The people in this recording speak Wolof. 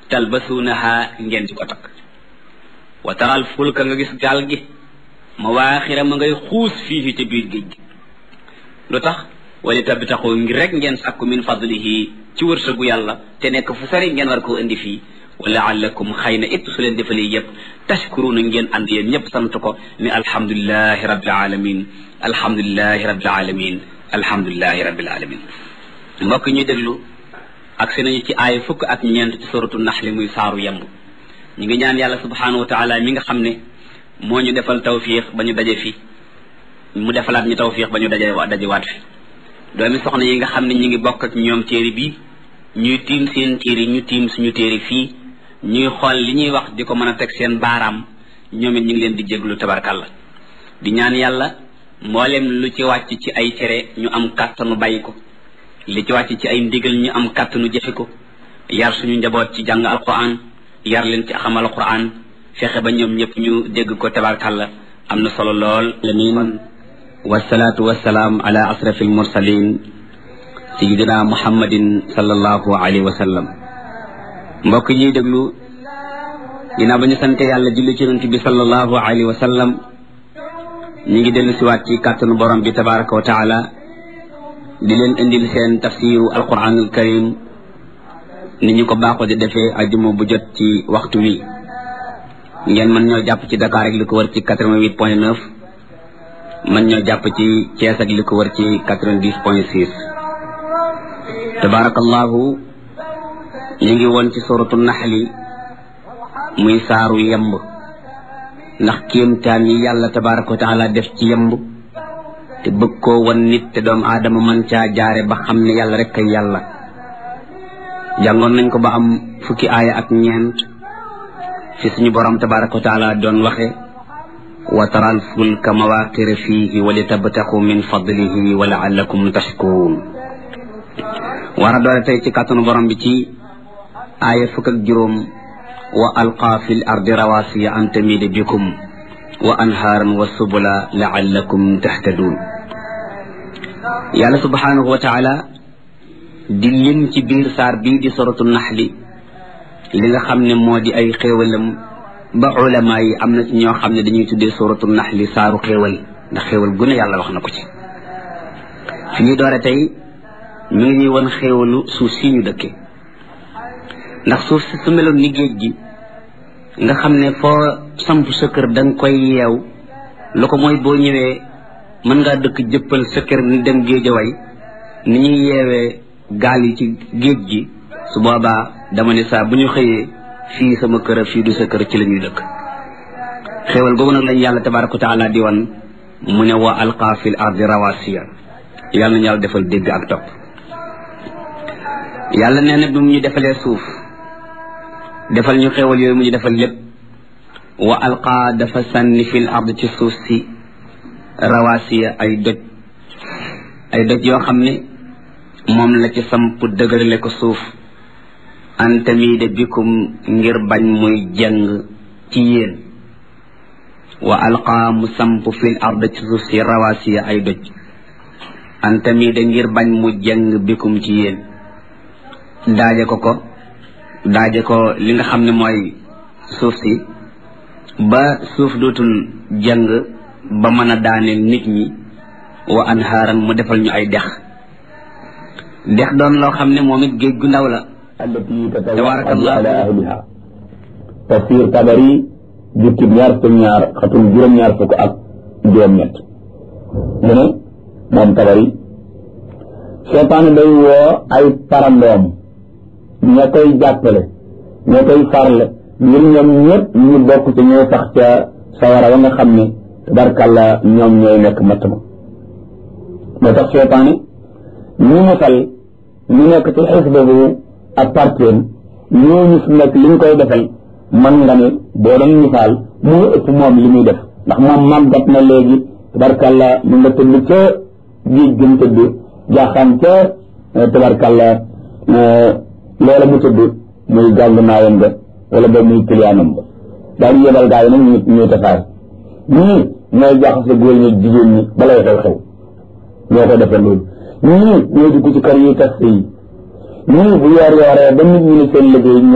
talbasuunaha ngeen ci ko takk wa taral fulka nga gis gaal gi mawaaxira ma ngay xuus fii ca biir géej gi lu tax wali tabtaxu ngir rek ngeen sàkku min fadlihi ci wërsëgu yàlla te nekk fu sori ngeen war koo indi fii wa laallakum xëy na it su leen defalee yëpp tashkuruuna ngeen ànd yéen ñëpp sant ko ni alhamdulilahi rabbil alamin alhamdulilahi rabbil alamin alhamdulilahi rabbil alamin mbokk ñuy déglu ak si nañu ci aaya fukk ak ñeent ci suratu naxli muy saaru yemb ñu ngi ñaan yàlla subhanahu wa taala mi nga xam ne moo ñu defal tawfiix ba ñu daje fi mu defalaat ñu tawfiix ba ñu dajewaat fi doomi soxna yi nga xam ne ñu ngi bokk ak ñoom téere bi ñuy tiim seen téere ñu tiim suñu téere fii ñuy xool li ñuy wax di ko mën a teg seen baaraam ñoom it ñu ngi leen di jéglu tabarkàlla di ñaan yàlla mboolem lu ci wàcc ci ay tere ñu am kàttanu bàyyi ko li ci wàcc ci ay ndigal ñu am kàttanu jëfe ko yar suñu njaboot ci jàng alquran yar leen ci xamal alquran fexe ba ñoom ñëpp ñu dégg ko tabarkàlla am na solo lool amin wasalaatu wasalaam ala asrafi almursalin sayidina muhammadin sallallahu alayhi wa sallam mbokk ñuy déglu ginnaaw ba ñu sante yàlla julli ci yonent bi sallallahu alayhi wa sallam ñu ngi dellu siwaat ci kàttanu borom bi tabaraka wa taala di leen indil seen tafsiru alquran al karim ni ñu ko baaxoo di defee ajuma bu jot ci waxtu wi ngeen mën ñoo jàpp ci Dakar ak li ko wër ci 88.9 mën ñoo jàpp ci Thiès ak li ko wër ci 90.6 tabarakallahu ñu ngi woon ci suratu naxli muy saaru yemb ndax kéemtaan yi yàlla tabaraka wa taala def ci yemb te bëgg koo wan nit te doomu aadama mën caa jaare ba xam ne yàlla rek kay yàlla jàngoon nañ ko ba am fukki aaya ak ñeent fi suñu borom tabaraka wa taala doon waxe wa taral fulka mawaqira fihi wa litabtaxu min fadlihi wa laallakum tashkurun war a doole tey ci kàttanu borom bi ci aaya fukk ak juróom wa alqa fi l ardi rawasiya an tamida bikum wa anhaaran wa subula laallakum tahtadun yàlla subhanahu wa taala di lim ci biir saar bii di suratu naxli li nga xam ne moo di ay xéewalam ba ulama yi am na ci ñoo xam ne dañuy tuddee suratu naxli saaru xéewal ndax xéewal gu ne yàlla wax na ko ci fi ñuy doore tey ñu ngi ñuy won xéewalu suuf si ñu dëkke ndax suuf si su meloon ni géej gi nga xam ne foo samp sa kër da nga koy yeew lu ko mooy boo ñëwee mën ngaa dëkk jëppal sa kër ni dem géejaway ni ñuy yeewee gaal yi ci géej gi su boobaa dama ne saa bu ñu xëyee fii sama kër fii du sa kër ci la ñuy dëkk xéewal googu nag lañ yàlla tabaraka wa taala di wan mu ne wa alqa fil ardi rawasiya yàlla nañu yàlla defal dégg ak topp yàlla nee na bi mu ñu defalee suuf defal ñu xéewal yooyu mu ñu defal lépp wa alqa dafa sànni fil ard ci suuf si rawasiya ay doj yoo xam ne moom la ci samp dëgërale ko suuf an tamida bikum ngir bañ muy jeng ci yéen wa alqa mu samp fil ard ci suuf si rawasiya ay doj an tamida ngir bañ mu jeng bikum ci yéen daaje ko li nga xam ne mooy suuf si ba suuf dootul jeng ba mën a daaneel nit ñi wa anhaaran mu defal ñu ay dex doon loo xam ne moom it géej gu ndaw la tabarakallah ala ahliha tafsir Tabari jukkib ñaar xatum juróom-ñaar fukk ak juróom-ñett mu ne moom Tabari seytaane day woo ay parandoom ña koy jàppale ña koy farle ngir ñoom ñëpp ñu bokk ci ñooy sax ca sawara wa nga xam ne tabarkàlla ñoom ñooy nekk matt ma moo tax seytaane ñu musal ñu nekk ci xisba bu ak parteem ñooñu fi nekk li ñu koy defal man nga ne boo doon misaal mu ëpp moom li muy def ndax moom màggat na léegi tabarkàlla mu nga tëdd ca géej gën tëdd jaaxaan ca tabarkàlla loola mu tëdd muy gàngu naayam ba wala ba muy kiliyaanam ba daañu yebal gaa yi nag ñuy tasaar ñii ñooy jaxase góor ñi jigéen ñi balay xew-xew ñoo ko defal loolu ñii ñooy dugg ci kër yi tas yi ñii bu yoor yooree ba nit ñi ne seen liggéey